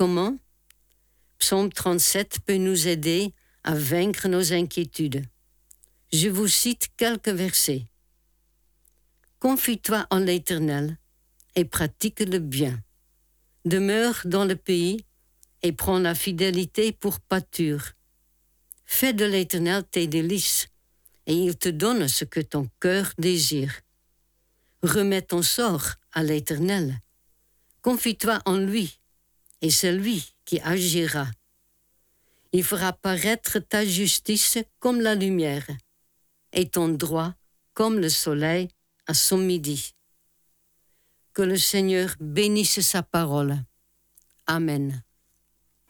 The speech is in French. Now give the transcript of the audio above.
Comment? Psaume 37 peut nous aider à vaincre nos inquiétudes. Je vous cite quelques versets. Confie-toi en l'Éternel et pratique le bien. Demeure dans le pays et prends la fidélité pour pâture. Fais de l'Éternel tes délices et il te donne ce que ton cœur désire. Remets ton sort à l'Éternel. Confie-toi en lui et c'est lui qui agira. Il fera paraître ta justice comme la lumière et ton droit comme le soleil à son midi. Que le Seigneur bénisse sa parole. Amen.